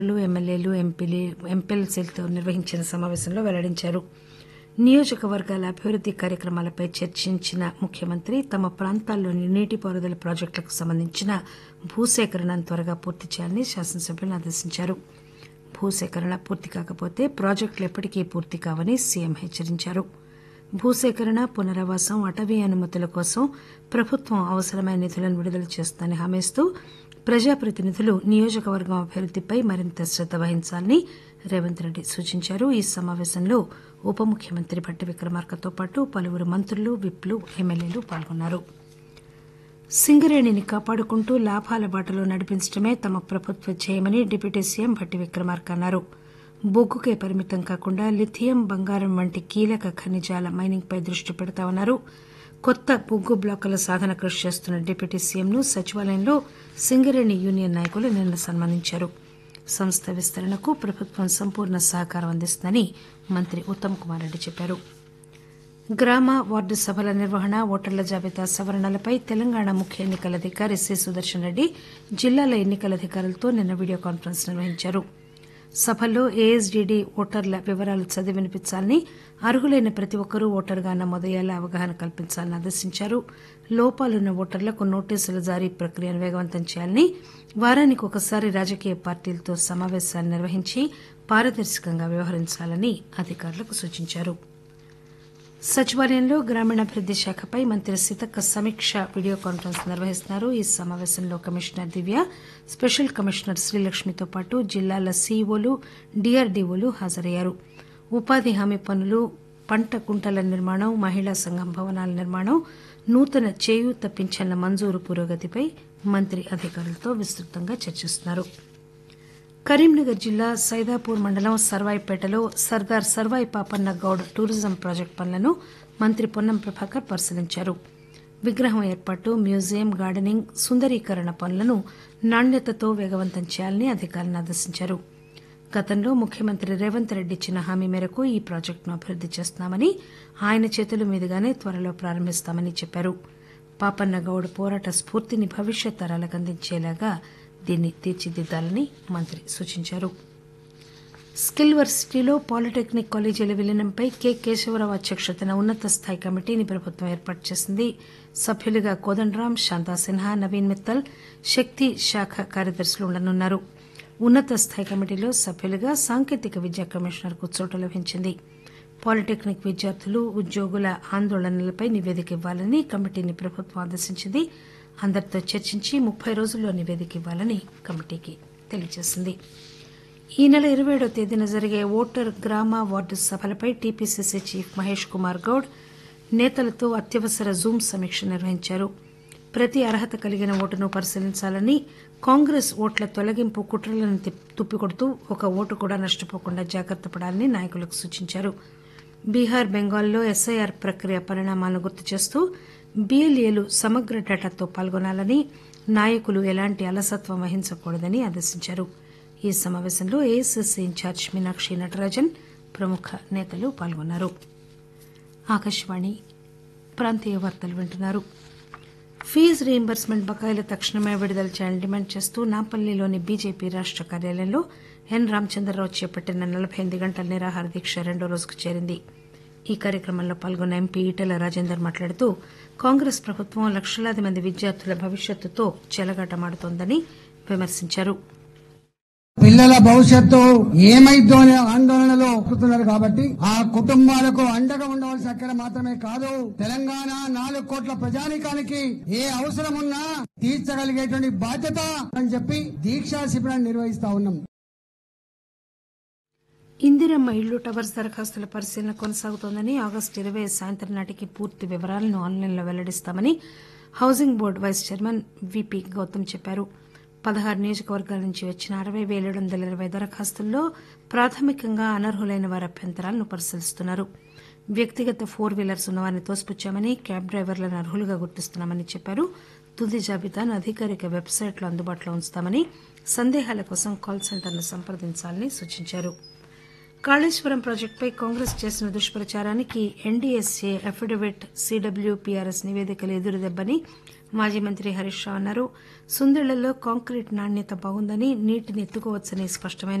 ఎమ్మెల్యేలు ఎంపీలతో నిర్వహించిన సమావేశంలో వెల్లడించారు. నియోజకవర్గాల అభివృద్ది కార్యక్రమాలపై చర్చించిన ముఖ్యమంత్రి తమ ప్రాంతాల్లోని నీటిపారుదల ప్రాజెక్టులకు సంబంధించిన భూసేకరణను త్వరగా పూర్తి చేయాలని శాసనసభ్యులను ఆదేశించారు. భూసేకరణ పూర్తి కాకపోతే ప్రాజెక్టులు ఎప్పటికీ పూర్తి కావని సీఎం హెచ్చరించారు. భూసేకరణ, పునరావాసం, అటవీ అనుమతుల కోసం ప్రభుత్వం అవసరమైన నిధులను విడుదల చేస్తుందని హామీ ఇస్తూ ప్రజాప్రతినిధులు నియోజకవర్గం అభివృద్దిపై మరింత శ్రద్ద వహించాలని రేవంత్ రెడ్డి సూచించారు. ఈ సమావేశంలో ఉప ముఖ్యమంత్రి భట్టి విక్రమార్కతో పాటు పలువురు మంత్రులు, విప్లు, ఎమ్మెల్యేలు పాల్గొన్నారు. సింగరేణిని కాపాడుకుంటూ లాభాల బాటలో నడిపించడమే తమ ప్రభుత్వ ధ్యేయమని డిప్యూటీ సీఎం భట్టి విక్రమార్క అన్నారు. బొగ్గుకే పరిమితం కాకుండా లిథియం, బంగారం వంటి కీలక ఖనిజాల మైనింగ్పై దృష్టి పెడతామన్నారు. కొత్త బొగ్గు బ్లాకుల సాధన కృషి చేస్తున్న డిప్యూటీ సీఎంను సచివాలయంలో సింగరేణి యూనియన్ నాయకులు నిన్న సన్మానించారు. సంస్థ విస్తరణకు ప్రభుత్వం సంపూర్ణ సహకారం అందిస్తుందని మంత్రి ఉత్తమ్ కుమార్ రెడ్డి చెప్పారు. గ్రామ, వార్డు సభల నిర్వహణ, ఓటర్ల జాబితా సవరణలపై తెలంగాణ ముఖ్య ఎన్నికల అధికారి సి. సుదర్శన్ రెడ్డి జిల్లాల ఎన్నికల అధికారులతో నిన్న వీడియో కాన్ఫరెన్స్ నిర్వహించారు. సభల్లో ఏఎస్డీడీ ఓటర్ల వివరాలు చదివి వినిపించాలని, అర్హులైన ప్రతి ఒక్కరూ ఓటరుగా నమోదయ్యేలా అవగాహన కల్పించాలని ఆదేశించారు. లోపాలున్న ఓటర్లకు నోటీసుల జారీ ప్రక్రియను వేగవంతం చేయాలని, వారానికి ఒకసారి రాజకీయ పార్టీలతో సమావేశాలు నిర్వహించి పారదర్శకంగా వ్యవహరించాలని అధికారులకు సూచించారు. సచివాలయంలో గ్రామీణాభివృద్ది శాఖపై మంత్రి సీతక్క సమీక్ష వీడియో కాన్ఫరెన్స్ నిర్వహిస్తున్నారు. ఈ సమావేశంలో కమిషనర్ దివ్య, స్పెషల్ కమిషనర్ శ్రీలక్ష్మితో పాటు జిల్లాల సీఈఓలు, డీఆర్డీఓలు హాజరయ్యారు. ఉపాధి హామీ పనులు, పంట కుంటల నిర్మాణం, మహిళా సంఘం భవనాల నిర్మాణం, నూతన చేయూత పింఛన్ల మంజూరు పురోగతిపై మంత్రి అధికారులతో విస్తృతంగా చర్చిస్తున్నారు. కరీంనగర్ జిల్లా సైదాపూర్ మండలం సర్వాయిపేటలో సర్దార్ సర్వాయి పాపన్న గౌడ్ టూరిజం ప్రాజెక్టు పనులను మంత్రి పొన్నం ప్రభాకర్ పరిశీలించారు. విగ్రహం ఏర్పాటు, మ్యూజియం, గార్డెనింగ్, సుందరీకరణ పనులను నాణ్యతతో వేగవంతం చేయాలని అధికారులను ఆదేశించారు. గతంలో ముఖ్యమంత్రి రేవంత్ రెడ్డి ఇచ్చిన హామీ మేరకు ఈ ప్రాజెక్టును అభివృద్ది చేస్తున్నామని, ఆయన చేతుల మీదుగానే త్వరలో ప్రారంభిస్తామని చెప్పారు. పాపన్న గౌడ్ పోరాట స్ఫూర్తిని భవిష్యత్ తరాలకు అందించేలాగా దీన్ని తీర్చిదిద్దాలని మంత్రి సూచించారు. స్కిల్ వర్సిటీలో పాలిటెక్నిక్ కాలేజీల విలీనంపై కె. కేశవరావు అధ్యక్షతన ఉన్నత స్థాయి కమిటీని ప్రభుత్వం ఏర్పాటు చేసింది. సభ్యులుగా కోదండరాం, శాంతా సిన్హా, నవీన్ మిత్తల్ శక్తి శాఖ కార్యదర్శులు ఉండనున్నారు. ఉన్నత స్థాయి కమిటీలో సభ్యులుగా సాంకేతిక విద్యా కమిషనర్కు చోటు లభించింది. పాలిటెక్నిక్ విద్యార్థులు, ఉద్యోగుల ఆందోళనలపై నివేదిక ఇవ్వాలని కమిటీని ప్రభుత్వం ఆదేశించింది. అందరితో చర్చించి 30 రోజుల్లో నివేదిక ఇవ్వాలని కమిటీకి తెలియజేసింది. ఈ నెల 27వ తేదీన జరిగే ఓటర్, గ్రామ, ward సభలపై TPCC chief Mahesh Kumar Goud నేతలతో అత్యవసర జూమ్ సమీక్ష నిర్వహించారు. ప్రతి అర్హత కలిగిన ఓటును పరిశీలించాలని, కాంగ్రెస్ ఓట్ల తొలగింపు కుట్రలను తుప్పికొడుతూ ఒక ఓటు కూడా నష్టపోకుండా జాగ్రత్త పడాలని నాయకులకు సూచించారు. బీహార్, బెంగాల్లో ఎస్ఐఆర్ ప్రక్రియ పరిణామాలను గుర్తు చేస్తూ బీఎల్ఏలు సమగ్ర డేటాతో పాల్గొనాలని, నాయకులు ఎలాంటి అలసత్వం వహించకూడదని ఆదేశించారు. ఈ సమావేశంలో ఏఐసీసీ ఇన్ఛార్జ్ మీనాక్షి నటరాజన్, ప్రముఖ నేతలు పాల్గొన్నారు. ఆకాశవాణి ప్రాంతీయ వార్తలు వింటున్నారు. ఫీజు రీయింబర్స్మెంట్ బకాయిలు తక్షణమే విడుదల చేయాలని డిమాండ్ చేస్తూ నాంపల్లిలోని బీజేపీ రాష్ట కార్యాలయంలో ఎన్ రామచంద్రరావు చేపట్టిన 48 గంటల నిరాహార దీక్ష 2వ రోజుకు చేరింది. ఈ కార్యక్రమంలో పాల్గొన్న ఎంపీ ఈటెల రాజేందర్ మాట్లాడుతూ కాంగ్రెస్ ప్రభుత్వం లక్షలాది మంది విద్యార్థుల భవిష్యత్తుతో చెలగాటమాడుతోందని విమర్శించారు. పిల్లల భవిష్యత్తు ఏమైద్దో అనే ఆందోళనలో ఎక్కుతున్నారు కాబట్టి ఆ కుటుంబాలకు అండగా ఉండవలసిన అక్కడ మాత్రమే కాదు, తెలంగాణ 4 కోట్ల ప్రజానీకానికి ఏ అవసరం ఉన్నా తీర్చగలిగేటువంటి బాధ్యత అని చెప్పి దీక్షా శిబిరాన్ని నిర్వహిస్తా ఉన్నాం. ఇందిరమ్మ ఇళ్లు టవర్స్ దరఖాస్తుల పరిశీలన కొనసాగుతోందని, ఆగస్టు 20 సాయంత్రం నాటికి పూర్తి వివరాలను ఆన్లైన్లో వెల్లడిస్తామని housing board vice chairman VP Gautam చెప్పారు. 16 నియోజకవర్గాల నుంచి వచ్చిన 60,720 దరఖాస్తుల్లో ప్రాథమికంగా అనర్హులైన వారి అభ్యంతరాలను పరిశీలిస్తున్నారు. వ్యక్తిగత 4 వీలర్స్ ఉన్నవారిని తోసిపుచ్చామని, క్యాబ్ డ్రైవర్లను అర్హులుగా గుర్తిస్తున్నామని చెప్పారు. తుది జాబితాను అధికారిక వెబ్సైట్లో అందుబాటులో ఉంచుతామని, సందేహాల కోసం కాల్ సెంటర్ను సంప్రదించాలని సూచించారు. కాళేశ్వరం ప్రాజెక్టుపై కాంగ్రెస్ చేసిన దుష్ప్రచారానికి ఎన్డీఎస్ఏ అఫిడవిట్, సీడబ్ల్యూపీఆర్ఎస్ నివేదికలు ఎదురుదెబ్బని మాజీ మంత్రి హరీష్ రావు అన్నారు. సుందిళ్లలో కాంక్రీట్ నాణ్యత బాగుందని, నీటిని ఎత్తుకోవచ్చని స్పష్టమైంది.